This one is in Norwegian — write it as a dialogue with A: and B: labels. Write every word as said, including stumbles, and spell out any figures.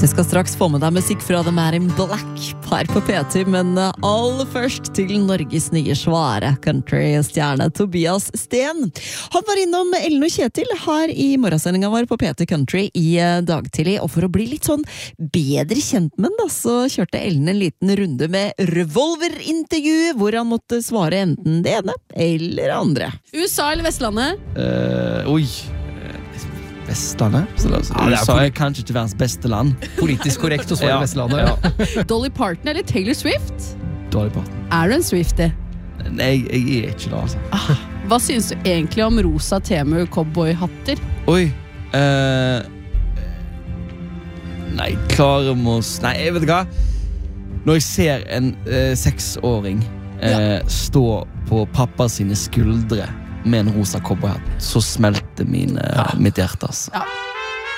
A: Det skal straks få med deg musikk fra The Man in Black her på P T, men aller først til Norges nye svære country-stjerne Tobias Sten. Han var innom Ellen og Kjetil her i morgensendingen vår på P T Country i dag tidlig, og for å bli litt sånn bedre kjent med den da, så kjørte Ellen en liten runde med revolverintervju, hvor han måtte svare enten det ene eller det andre.
B: U S A eller Vestlandet?
C: Uh, oi Vestlandet? Så det,
D: Ja, det er
C: U S A er kanskje ikke verdens beste land.
D: Politisk korrekt å svare
C: Ja,
D: Vestlandet.
C: ja.
B: Dolly Parton eller Taylor Swift?
C: Dårlig part.
B: Er du en Swiftie?
C: Nei, jeg er ikke det, altså.
B: Hva synes du egentlig om rosa Temu cowboyhatter?
C: Oi. Uh, nei, klarer vi oss... Nei, jeg vet hva. Når jeg ser en uh, seksåring uh,
B: Ja.
C: stå på pappa sine skuldre med en rosa cowboyhatt, så smelter mine,
D: Ja.
C: mitt hjerte, altså.
B: Ja.